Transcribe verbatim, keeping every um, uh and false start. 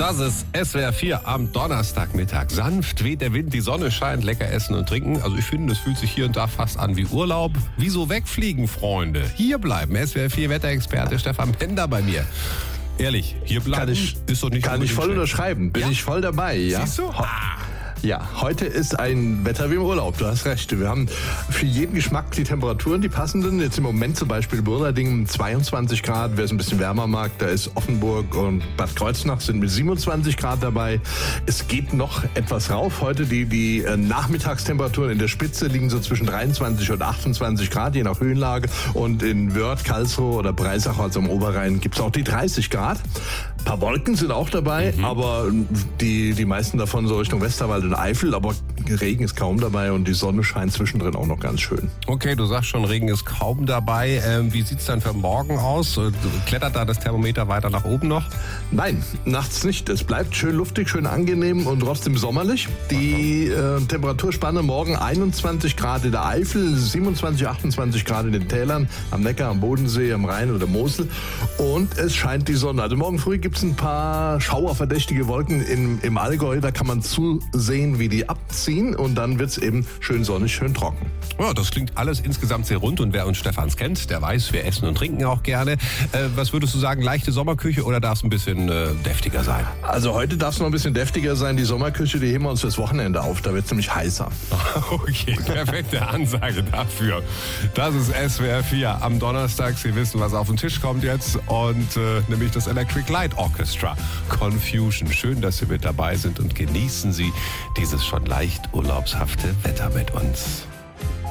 Das ist S W R vier am Donnerstagmittag. Sanft weht der Wind, die Sonne scheint, lecker essen und trinken. Also ich finde, das fühlt sich hier und da fast an wie Urlaub. Wieso wegfliegen, Freunde? Hier bleiben. S W R vier Wetterexperte Stefan Bender bei mir. Ehrlich, hier bleiben kann ich, ist doch nicht Kann ich voll schlecht. unterschreiben. Bin Ja? ich voll dabei. Ja? Siehst du? Ah. Ja, heute ist ein Wetter wie im Urlaub, du hast recht. Wir haben für jeden Geschmack die Temperaturen, die passenden. Jetzt im Moment zum Beispiel Burlading zweiundzwanzig Grad, wer es ein bisschen wärmer mag, da ist Offenburg und Bad Kreuznach sind mit siebenundzwanzig Grad dabei. Es geht noch etwas rauf. Heute die, die Nachmittagstemperaturen in der Spitze liegen so zwischen dreiundzwanzig und achtundzwanzig Grad, je nach Höhenlage. Und in Wörth, Karlsruhe oder Breisach, also am Oberrhein, gibt es auch die dreißig Grad. Ein paar Wolken sind auch dabei, mhm. aber die, die meisten davon so Richtung Westerwald und Eifel, aber Regen ist kaum dabei und die Sonne scheint zwischendrin auch noch ganz schön. Okay, du sagst schon, Regen ist kaum dabei. Ähm, wie sieht's dann für morgen aus? Klettert da das Thermometer weiter nach oben noch? Nein, nachts nicht. Es bleibt schön luftig, schön angenehm und trotzdem sommerlich. Die äh, Temperaturspanne morgen einundzwanzig Grad in der Eifel, siebenundzwanzig, achtundzwanzig Grad in den Tälern, am Neckar, am Bodensee, am Rhein oder Mosel. Und es scheint die Sonne. Also morgen früh gibt es ein paar schauerverdächtige Wolken im, im Allgäu. Da kann man zusehen, wie die abziehen und dann wird es eben schön sonnig, schön trocken. Ja, das klingt alles insgesamt sehr rund und wer uns Stefans kennt, der weiß, wir essen und trinken auch gerne. Äh, was würdest du sagen, leichte Sommerküche oder darf es ein bisschen äh, deftiger sein? Also heute darf es noch ein bisschen deftiger sein. Die Sommerküche, die heben wir uns fürs Wochenende auf. Da wird es nämlich heißer. Okay, perfekte Ansage dafür. Das ist S W R vier am Donnerstag. Sie wissen, was auf den Tisch kommt jetzt und äh, nämlich das Electric Light Orchestra Confusion. Schön, dass Sie mit dabei sind und genießen Sie dieses schon leicht urlaubshafte Wetter mit uns.